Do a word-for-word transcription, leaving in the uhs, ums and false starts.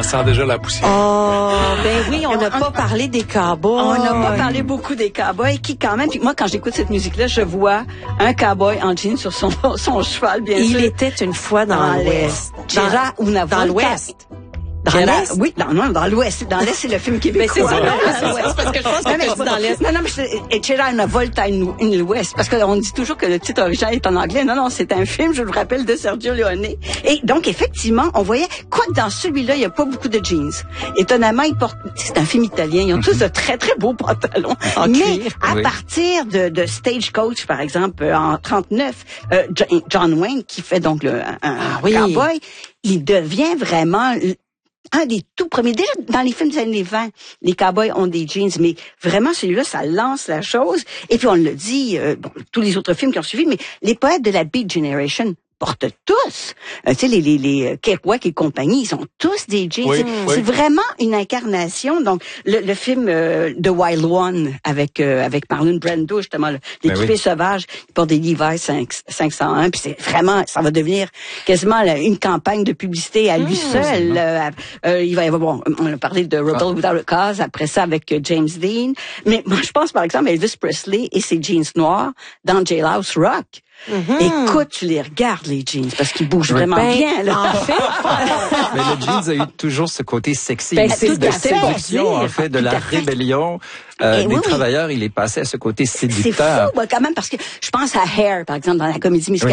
sent déjà la poussière. Oh, ben oui, on n'a pas parlé des cowboys. On n'a pas parlé beaucoup des cowboys qui, quand même, puis moi, quand j'écoute cette musique-là, je vois un cowboy en jean sur son, son cheval, bien Il sûr. Il était une fois dans, dans l'Ouest. Gérard Unavoul. Dans l'Ouest. Dans l'Est? Oui, dans, non, dans l'Ouest. Dans l'Est, c'est le film québécois. Mais c'est ça, dans l'Ouest, parce que je pense que c'est dans l'Est. Non, non, mais c'est Gérard Unavoul in l'Ouest. Parce qu'on dit toujours que le titre original est en anglais. Non, non, c'est un film, je vous rappelle, de Sergio Leone. Et donc, effectivement, on voyait, quoique dans celui-là, il n'y a pas beaucoup de jeans. Étonnamment, ils portent, c'est un film italien, ils ont tous de très, très beaux pantalons. En mais cuir, à oui. partir de, de Stagecoach, par exemple, en trente-neuf, euh, John Wayne, qui fait donc le, un, un ah, oui. cowboy, il devient vraiment un des tout premiers. Déjà, dans les films des années vingt, les cowboys ont des jeans, mais vraiment, celui-là, ça lance la chose. Et puis, on le dit, euh, bon, tous les autres films qui ont suivi, mais les poètes de la Beat Generation portent tous. Euh, tu sais, les, les, les Kerouac et compagnie, ils ont tous des jeans. Oui, c'est, oui. c'est vraiment une incarnation. Donc, le, le film euh, The Wild One avec euh, avec Marlon Brando, justement, l'équipé oui. sauvage, il porte des Levi's cinq cent un, puis c'est vraiment, ça va devenir quasiment là, une campagne de publicité à lui mmh, seul. Euh, euh, il va y avoir, bon, on a parlé de Rebel ah. Without a Cause, après ça avec euh, James Dean. Mais moi, je pense par exemple à Elvis Presley et ses jeans noirs dans Jailhouse Rock. Mm-hmm. Écoute, tu les regardes, les jeans, parce qu'ils bougent oui, vraiment ben, bien, là. En fait. Mais le jeans a eu toujours ce côté sexy, ben, c'est de séduction, en fait, de la fait. rébellion. Euh, des oui, travailleurs, oui. il est passé à ce côté séducteur. C'est fou, bah, quand même, parce que je pense à Hair, par exemple, dans la comédie musicale